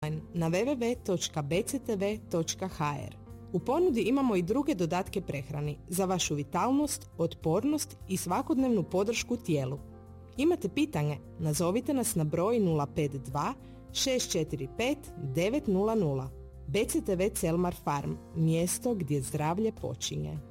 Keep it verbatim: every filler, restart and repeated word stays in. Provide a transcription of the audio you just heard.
na w w w točka b c t v točka h r. U ponudi imamo i druge dodatke prehrani za vašu vitalnost, otpornost i svakodnevnu podršku tijelu. Imate pitanje? Nazovite nas na broj nula pet dva šest četiri pet devet nula nula. B C T V Celmar Farm, mjesto gdje zdravlje počinje.